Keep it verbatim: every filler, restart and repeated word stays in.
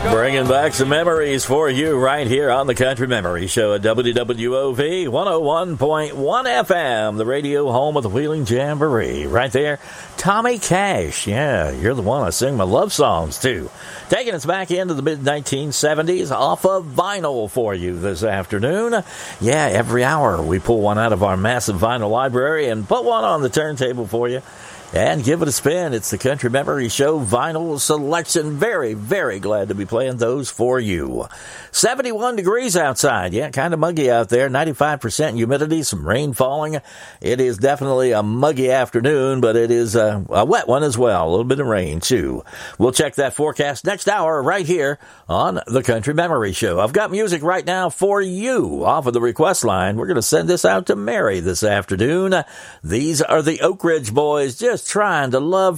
Bringing back some memories for you right here on the Country Memory Show at W W O V one oh one point one F M, the radio home of the Wheeling Jamboree. Right there, Tommy Cash. Yeah, you're the one I sing my love songs to. Taking us back into the mid nineteen seventies off of vinyl for you this afternoon. Yeah, every hour we pull one out of our massive vinyl library and put one on the turntable for you. And give it a spin. It's the Country Memory Show vinyl selection. Very, very glad to be playing those for you. seventy-one degrees outside. Yeah, kind of muggy out there. ninety-five percent humidity, some rain falling. It is definitely a muggy afternoon, but it is a, a wet one as well. A little bit of rain, too. We'll check that forecast next hour right here on the Country Memory Show. I've got music right now for you off of the request line. We're going to send this out to Mary this afternoon. These are the Oak Ridge Boys, just trying to love